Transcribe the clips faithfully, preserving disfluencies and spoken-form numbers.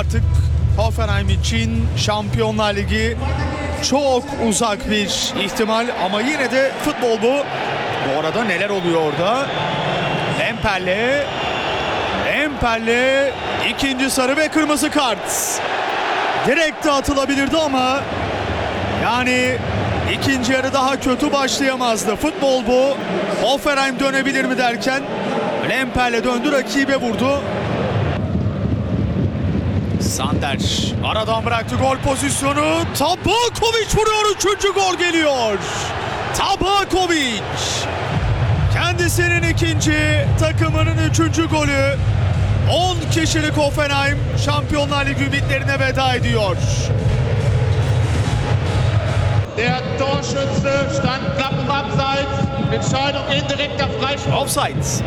artık Hoffenheim için Şampiyonlar Ligi çok uzak bir ihtimal ama yine de futbol bu. Bu arada neler oluyor orada? Lemperle Lemperle ikinci sarı ve kırmızı kart. Direkt de atılabilirdi ama yani ikinci yarı daha kötü başlayamazdı. Futbol bu. Hoffenheim dönebilir mi derken Lemperle döndü, rakibe vurdu. Sander aradan bıraktı gol pozisyonu. Tabakovic vuruyor. Üçüncü gol geliyor. Tabakovic. Kendisinin ikinci, takımının üçüncü golü. on kişilik Hoffenheim Şampiyonlar Ligi ümitlerine veda ediyor. Der Torschütze stand knapp im Abseits. Entscheidung indirekter Freistoß. Offside.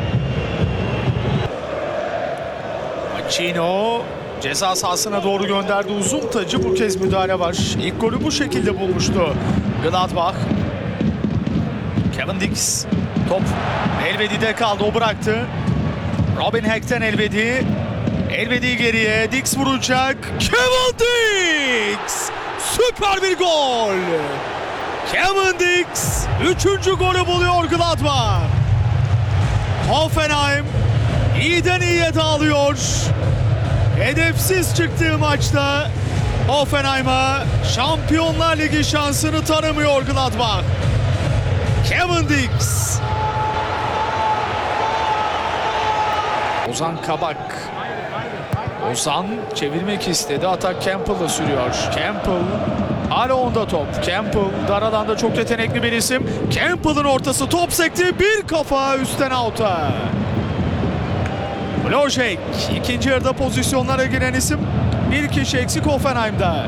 Machino ceza sahasına doğru gönderdi. Uzun tacı, bu kez müdahale var. İlk golü bu şekilde bulmuştu Gladbach. Kevin Dix. Top Elvedi'de kaldı. O bıraktı. Robin Heck'ten Elvedi. Elvedi geriye. Dix vuracak. Kevin Dix! Süper bir gol! Kevin Dix üçüncü golü buluyor Gladbach. Hoffenheim iyiden iyiye dağılıyor. Hedefsiz çıktığı maçta Hoffenheim'a Şampiyonlar Ligi şansını tanımıyor Gladbach. Kevin Dix. Ozan Kabak. Ozan çevirmek istedi. Atak Campbell'la sürüyor. Campbell hala onda top. Campbell dar alanda çok yetenekli bir isim. Campbell'ın ortası, top sekti. Bir kafa üstten out'a. Blojek ikinci yarıda pozisyonlara giren isim. Bir kişi eksik Hoffenheim'da.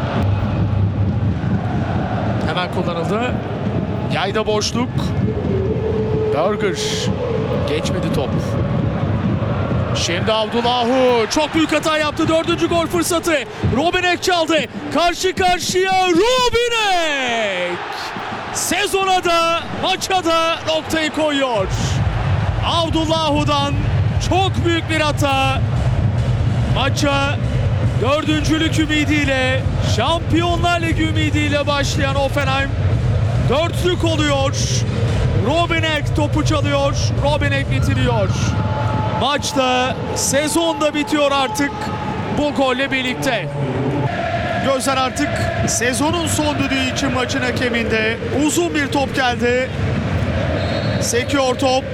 Hemen kullanıldı. Yayda boşluk. Berger. Geçmedi top. Şimdi Abdullahu çok büyük hata yaptı. Dördüncü gol fırsatı. Robinek çaldı. Karşı karşıya Robinek. Sezona da maça da noktayı koyuyor. Abdullahu'dan çok büyük bir hata. Maça dördüncülük ümidiyle, Şampiyonlar Ligi ümidiyle başlayan Hoffenheim dörtlük oluyor. Robinek topu çalıyor. Robinek bitiriyor. Maçta, sezonda bitiyor artık bu golle birlikte. Gözler artık sezonun son düdüğü için maçın hakeminde. Uzun bir top geldi. Sekiyor top.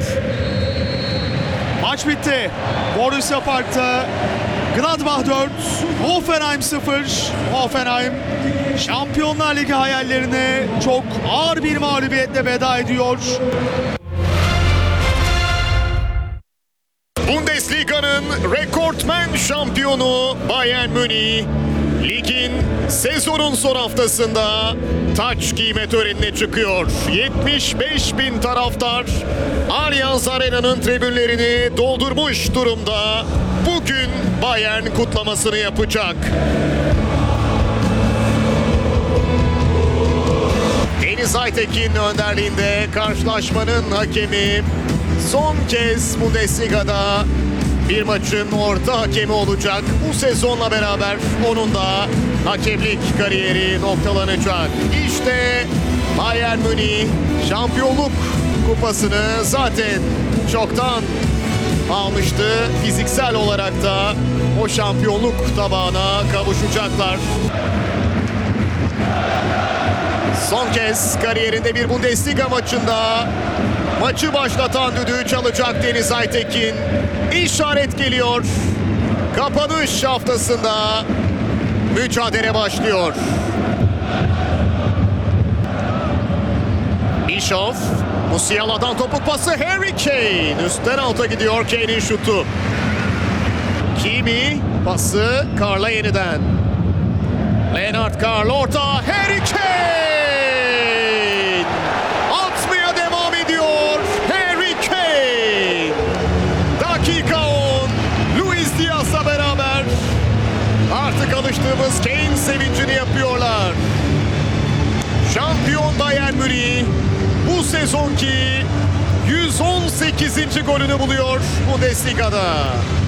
Maç bitti. Borussia Park'ta Gladbach dört, Hoffenheim sıfır. Hoffenheim Şampiyonlar Ligi hayallerine çok ağır bir mağlubiyetle veda ediyor. Bundesliga'nın rekortmen şampiyonu Bayern Münih, ligin sezonun son haftasında taç giyme törenine çıkıyor. yetmiş beş bin taraftar Allianz Arena'nın tribünlerini doldurmuş durumda. Bugün Bayern kutlamasını yapacak. Deniz Aytekin önderliğinde karşılaşmanın hakemi, son kez Bundesliga'da bir maçın orta hakemi olacak. Bu sezonla beraber onun da hakemlik kariyeri noktalanacak. İşte Bayern Münih şampiyonluk kupasını zaten çoktan almıştı. Fiziksel olarak da o şampiyonluk tabağına kavuşacaklar. Son kez kariyerinde bir Bundesliga maçında maçı başlatan düdüğü çalacak Deniz Aytekin. İşaret geliyor. Kapanış haftasında mücadele başlıyor. Bischoff, Musiala'dan topuk pası, Harry Kane. Üstten alta gidiyor Kane'in şutu. Kimi pası Karl'a yeniden. Leonard Karl orta, Harry Kane! Atmaya devam ediyor Harry Kane! Dakika on, Luis Diaz'la beraber artık alıştığımız Kane sevincini yapıyorlar. Şampiyon Bayern Münih bu sezonki yüz on sekizinci golünü buluyor Bundesliga'da.